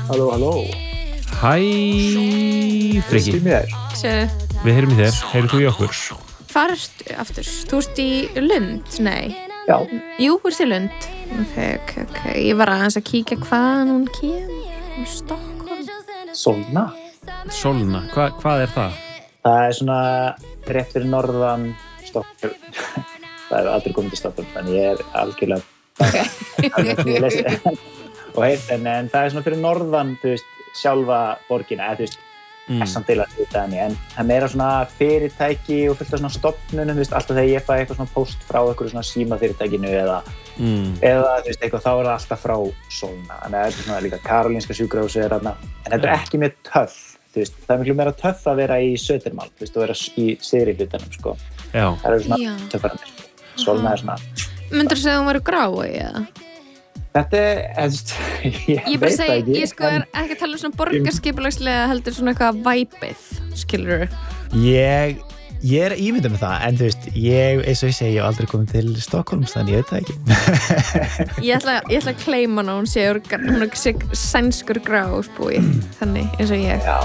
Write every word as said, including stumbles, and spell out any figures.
Halló, halló. Hæ, Friki. Ég mér. Sér, Við heyrum í þér, heyrðu þú í okkur? hvar ertu aftur? Þú ert í Lund? Nei. Já. Jú, þú ert í Lund. Ok, ok, ok. Ég var aðeins að kíkja hvaðan hún kemur. Stockholm. Solna. Solna, Hva, hvað er það? Það er svona rétt fyrir norðan Stockholm. Það er aldrei komið til Stockholm, þannig ég er algjörlega ég lesi og heit, en, en það er svona fyrir norðan, þú veist, sjálfa borgina, eða þú veist, Mm. er samt til að þetta henni, en það er meira svona fyrirtæki og fullt af svona stofnunum, þú veist, alltaf þegar ég fæ eitthvað svona post frá eitthvað svona símafyrirtækinu eða, Mm. eða þú veist, eitthvað, þá er það alltaf frá Solna, en það er svona líka Karolinska sjúkrahúsið er þarna, en þetta er ekki mjög töff, þú veist, það er miklu meira töff að vera í Södermalm, þú veist, og vera í syðri hlutanum, sko, Já. það eru svona Já. töffarnir, Solna er svona, Myndirðu segja að hún væri grái, eða? þetta er, þú veist, ég, Ég bara veit það segi, ekki, ég sko er ekki að tala um svona borgarskipulagslega heldur svona eitthvað væpið, skilur þú? Ég, ég er ímyndað með það, en þú veist, ég, eins og ég segi, ég hef aldrei komið til Stockholms, þannig ég veit það ekki. Ég ætla, ég ætla að claima hana, hún sé, úr- hún er sé sænskur gráspúi, þannig eins og ég. Já,